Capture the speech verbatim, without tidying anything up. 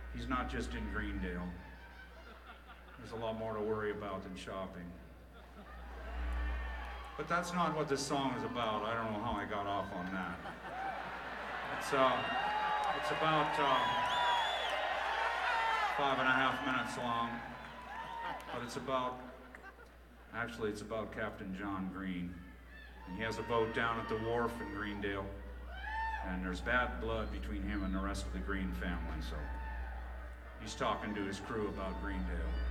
he's not just in Greendale. There's a lot more to worry about than shopping. But that's not what this song is about. I don't know how I got off on that. It's, uh, it's about uh, five and a half minutes long, but it's about, actually it's about Captain John Green. And he has a boat down at the wharf in Greendale, and there's bad blood between him and the rest of the Green family, so he's talking to his crew about Greendale.